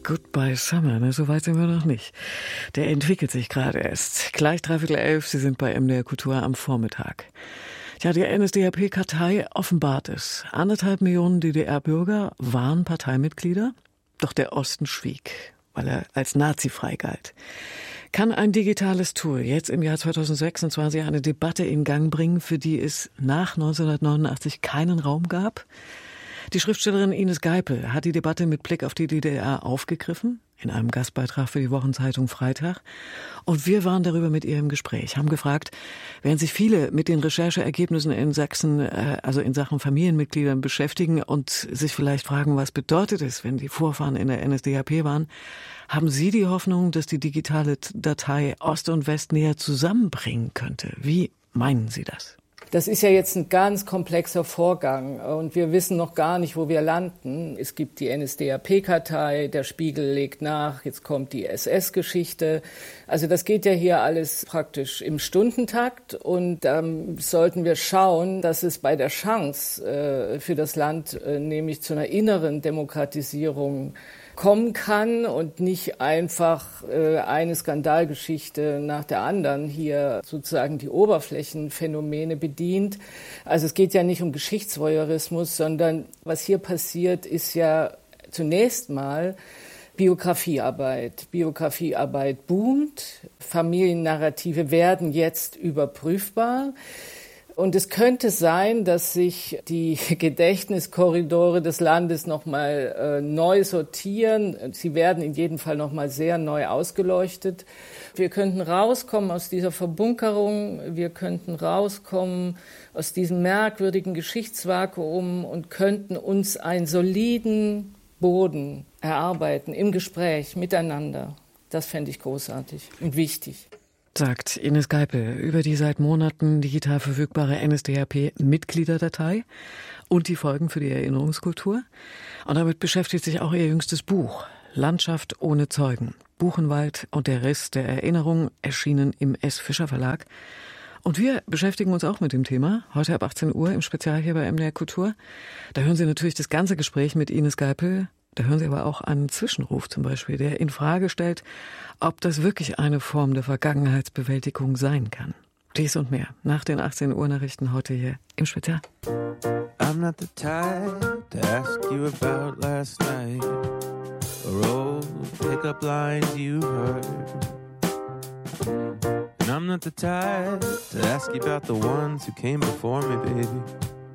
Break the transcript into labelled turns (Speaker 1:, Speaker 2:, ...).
Speaker 1: Goodbye Summer, ne, so weit sind wir noch nicht. Der entwickelt sich gerade erst. Gleich 11:15, Sie sind bei MDR Kultur am Vormittag. Ja, die NSDAP-Kartei offenbart es. 1,5 Millionen DDR-Bürger waren Parteimitglieder, doch der Osten schwieg, weil er als nazifrei galt. Kann ein digitales Tool jetzt im Jahr 2026 eine Debatte in Gang bringen, für die es nach 1989 keinen Raum gab? Die Schriftstellerin Ines Geipel hat die Debatte mit Blick auf die DDR aufgegriffen, in einem Gastbeitrag für die Wochenzeitung Freitag. Und wir waren darüber mit ihr im Gespräch, haben gefragt, während sich viele mit den Rechercheergebnissen in Sachsen, also in Sachen Familienmitgliedern beschäftigen und sich vielleicht fragen, was bedeutet es, wenn die Vorfahren in der NSDAP waren, haben Sie die Hoffnung, dass die digitale Datei Ost und West näher zusammenbringen könnte? Wie meinen Sie das?
Speaker 2: Das ist ja jetzt ein ganz komplexer Vorgang und wir wissen noch gar nicht, wo wir landen. Es gibt die NSDAP-Kartei, der Spiegel legt nach, jetzt kommt die SS-Geschichte. Also das geht ja hier alles praktisch im Stundentakt und sollten wir schauen, dass es bei der Chance für das Land nämlich zu einer inneren Demokratisierung kommen kann und nicht einfach eine Skandalgeschichte nach der anderen hier sozusagen die Oberflächenphänomene bedient. Also es geht ja nicht um Geschichtsvoyeurismus, sondern was hier passiert, ist ja zunächst mal Biografiearbeit. Biografiearbeit boomt, Familiennarrative werden jetzt überprüfbar. Und es könnte sein, dass sich die Gedächtniskorridore des Landes nochmal neu sortieren. Sie werden in jedem Fall nochmal sehr neu ausgeleuchtet. Wir könnten rauskommen aus dieser Verbunkerung. Wir könnten rauskommen aus diesem merkwürdigen Geschichtsvakuum und könnten uns einen soliden Boden erarbeiten im Gespräch miteinander. Das fände ich großartig und wichtig.
Speaker 1: Sagt Ines Geipel über die seit Monaten digital verfügbare NSDAP-Mitgliederdatei und die Folgen für die Erinnerungskultur. Und damit beschäftigt sich auch ihr jüngstes Buch, Landschaft ohne Zeugen. Buchenwald und der Riss der Erinnerung, erschienen im S. Fischer Verlag. Und wir beschäftigen uns auch mit dem Thema, heute ab 18 Uhr im Spezial hier bei MDR Kultur. Da hören Sie natürlich das ganze Gespräch mit Ines Geipel. Da hören Sie aber auch einen Zwischenruf zum Beispiel, der in Frage stellt, ob das wirklich eine Form der Vergangenheitsbewältigung sein kann. Dies und mehr nach den 18 Uhr Nachrichten heute hier im Spezial.
Speaker 3: I'm not the type to ask you about last night or old pickup lines you heard. And I'm not the type to ask you about the ones who came before me, baby.